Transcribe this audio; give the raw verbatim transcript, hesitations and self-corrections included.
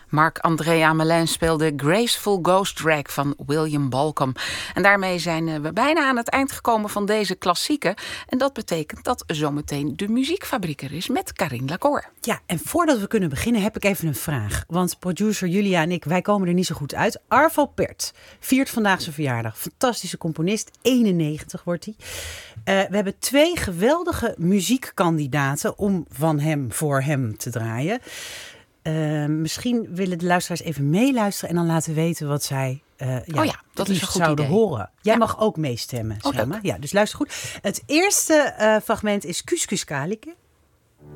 Marc-André Amelin speelde Graceful Ghost Drag van William Balcom. En daarmee zijn we bijna aan het eind gekomen van deze klassieke. En dat betekent dat zometeen de muziekfabriek er is met Carine Lacour. Ja, en voordat we kunnen beginnen heb ik even een vraag. Want producer Julia en ik, wij komen er niet zo goed uit. Arvo Pärt viert vandaag zijn verjaardag. Fantastische componist, eenennegentig wordt hij. Uh, we hebben twee geweldige muziekkandidaten om van hem voor hem te draaien. Uh, misschien willen de luisteraars even meeluisteren en dan laten weten wat zij uh, ja, oh ja, dat is een goed zouden idee. horen. Jij ja. mag ook meestemmen, Oh, Selma. Ja, dus luister goed. Het eerste uh, fragment is Kuskus Kalike.